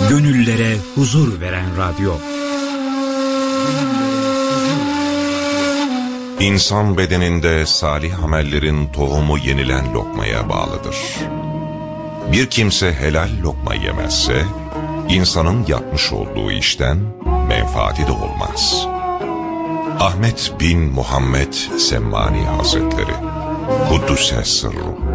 Gönüllere huzur veren radyo. İnsan bedeninde salih amellerin tohumu yenilen lokmaya bağlıdır. Bir kimse helal lokma yemezse, insanın yapmış olduğu işten menfaati de olmaz. Ahmet bin Muhammed Semmani Hazretleri, Kuddüs'e sırru.